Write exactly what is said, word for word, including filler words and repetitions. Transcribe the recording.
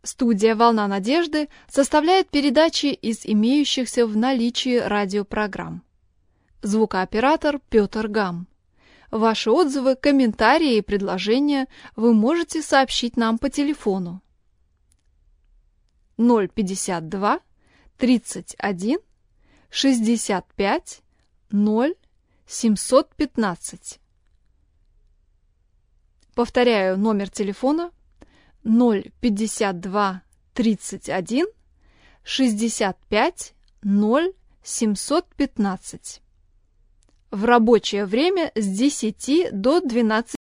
Студия «Волна надежды» составляет передачи из имеющихся в наличии радиопрограмм. Звукооператор Петр Гам. Ваши отзывы, комментарии и предложения вы можете сообщить нам по телефону ноль пятьдесят два тридцать один шестьдесят пять ноль семьсот пятнадцать. Повторяю номер телефона ноль пятьдесят два тридцать один шестьдесят пять ноль семьсот пятнадцать. В рабочее время с десяти до двенадцати.